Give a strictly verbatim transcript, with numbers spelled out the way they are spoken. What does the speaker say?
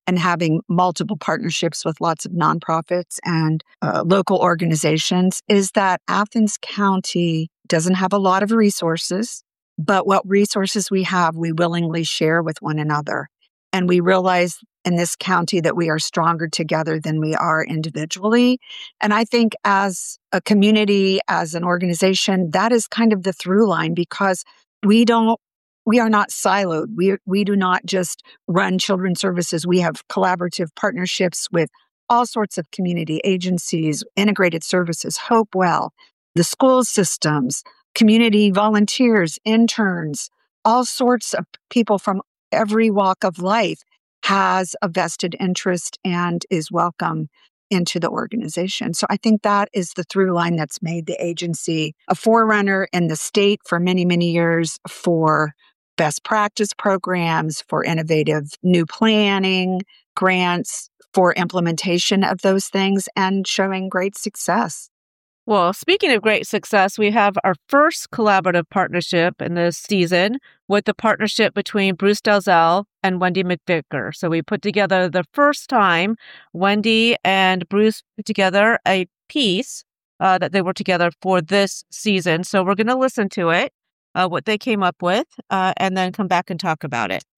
and having multiple partnerships with lots of nonprofits and uh, local organizations is that Athens County doesn't have a lot of resources, but what resources we have, we willingly share with one another. And we realize in this county that we are stronger together than we are individually. And I think as a community, as an organization, that is kind of the through line because we don't, we are not siloed. We, we do not just run children's services. We have collaborative partnerships with all sorts of community agencies, integrated services, Hopewell, the school systems, community volunteers, interns, all sorts of people from every walk of life has a vested interest and is welcome into the organization. So I think that is the through line that's made the agency a forerunner in the state for many, many years for best practice programs, for innovative new planning, grants, for implementation of those things, and showing great success. Well, speaking of great success, we have our first collaborative partnership in this season with the partnership between Bruce Dalzell and Wendy McVicker. So we put together the first time Wendy and Bruce put together a piece uh, that they were together for this season. So we're going to listen to it, uh, what they came up with, uh, and then come back and talk about it.